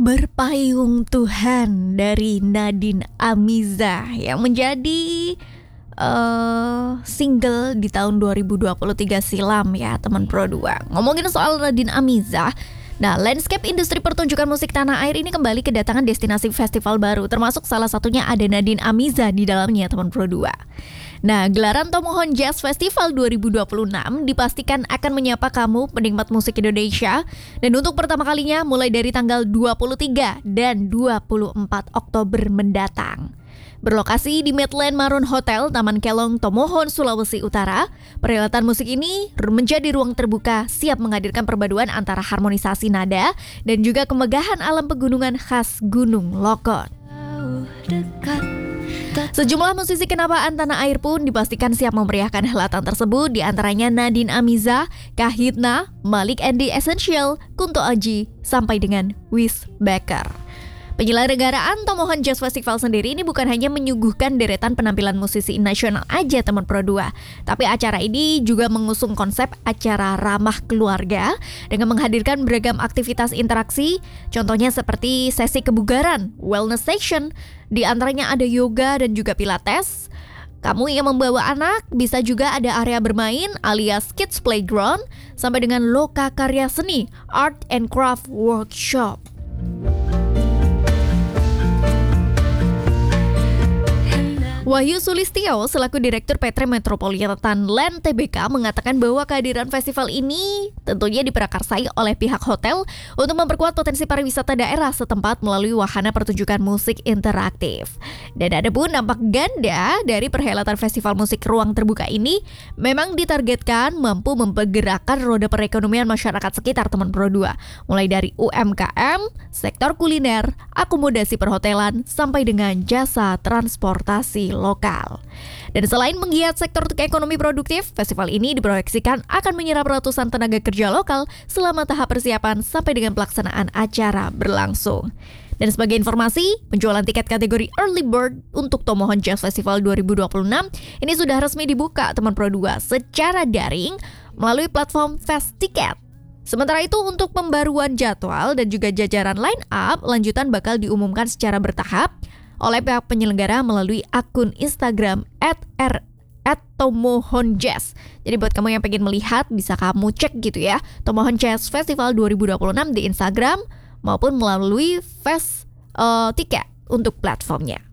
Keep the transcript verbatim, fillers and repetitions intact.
Berpayung Tuhan dari Nadine Amiza yang menjadi uh, single di tahun dua ribu dua puluh tiga silam ya teman Pro dua. Ngomongin soal Nadine Amiza, nah landscape industri pertunjukan musik tanah air ini kembali kedatangan destinasi festival baru, termasuk salah satunya ada Nadine Amiza di dalamnya teman Pro dua. Nah, gelaran Tomohon Jazz Festival dua ribu dua puluh enam dipastikan akan menyapa kamu penikmat musik Indonesia, dan untuk pertama kalinya mulai dari tanggal dua puluh tiga dan dua puluh empat Oktober mendatang. Berlokasi di Midland Maroon Hotel, Taman Kelong, Tomohon, Sulawesi Utara, perhelatan musik ini menjadi ruang terbuka siap menghadirkan perpaduan antara harmonisasi nada dan juga kemegahan alam pegunungan khas Gunung Lokon. Sejumlah musisi kenapaan tanah air pun dipastikan siap memeriahkan helatan tersebut, di antaranya Nadine Amiza, Kahitna, Malik and the Essential, Kunto Aji, sampai dengan Wis Becker. Penyelenggaraan Tomohon Jazz Festival sendiri ini bukan hanya menyuguhkan deretan penampilan musisi nasional aja teman Pro dua, tapi acara ini juga mengusung konsep acara ramah keluarga dengan menghadirkan beragam aktivitas interaksi, contohnya seperti sesi kebugaran, wellness session, di antaranya ada yoga dan juga pilates. Kamu yang membawa anak bisa juga ada area bermain alias kids playground, sampai dengan loka karya seni, art and craft workshop. Wahyu Sulistyo selaku Direktur P T Metropolitan Land T B K mengatakan bahwa kehadiran festival ini tentunya diprakarsai oleh pihak hotel untuk memperkuat potensi pariwisata daerah setempat melalui wahana pertunjukan musik interaktif. Dan ada pun dampak ganda dari perhelatan festival musik ruang terbuka ini memang ditargetkan mampu mempergerakkan roda perekonomian masyarakat sekitar teman Pro dua, mulai dari U M K M, sektor kuliner, akomodasi perhotelan, sampai dengan jasa transportasi lokal. Dan selain menggiat sektor ekonomi produktif, festival ini diproyeksikan akan menyerap ratusan tenaga kerja lokal selama tahap persiapan sampai dengan pelaksanaan acara berlangsung. Dan sebagai informasi, penjualan tiket kategori Early Bird untuk Tomohon Jazz Festival dua ribu dua puluh enam ini sudah resmi dibuka teman Pro dua secara daring melalui platform Fast Ticket. Sementara itu untuk pembaruan jadwal dan juga jajaran line up lanjutan bakal diumumkan secara bertahap oleh pihak penyelenggara melalui akun Instagram at r at tomohon jazz. Jadi buat kamu yang pengen melihat, bisa kamu cek gitu ya, Tomohon Jazz Festival dua ribu dua puluh enam di Instagram maupun melalui Fast uh, Ticket untuk platformnya.